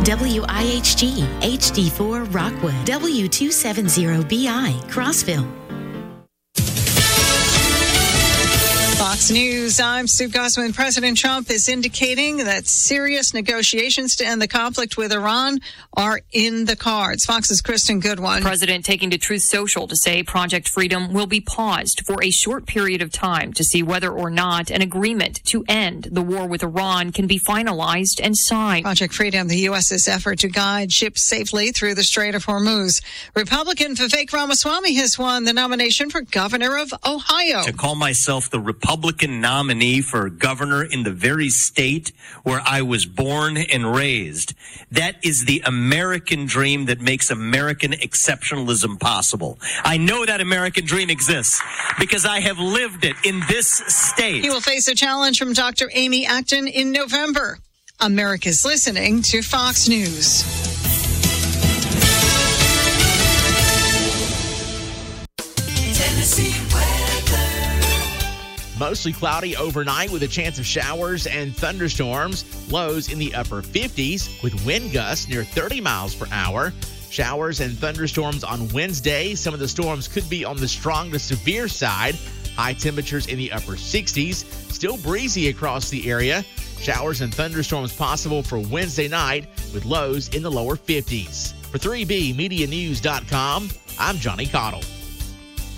WIHG HD4 Rockwood, W270BI Crossville. Fox News, I'm Sue Gossman. President Trump is indicating that serious negotiations to end the conflict with Iran are in the cards. Fox's Kristen Goodwin. President taking to Truth Social to say Project Freedom will be paused for a short period of time to see whether or not an agreement to end the war with Iran can be finalized and signed. Project Freedom, the U.S.'s effort to guide ships safely through the Strait of Hormuz. Republican Vivek Ramaswamy has won the nomination for governor of Ohio. To call myself the Republican nominee for governor in the very state where I was born and raised. That is the American dream that makes American exceptionalism possible. I know that American dream exists because I have lived it in this state. He will face a challenge from Dr. Amy Acton in November. America's listening to Fox News. Tennessee weather. Mostly cloudy overnight with a chance of showers and thunderstorms. Lows in the upper 50s with wind gusts near 30 miles per hour. Showers and thunderstorms on Wednesday. Some of the storms could be on the strong to severe side. High temperatures in the upper 60s. Still breezy across the area. Showers and thunderstorms possible for Wednesday night with lows in the lower 50s. For 3BMediaNews.com, I'm Johnny Cottle.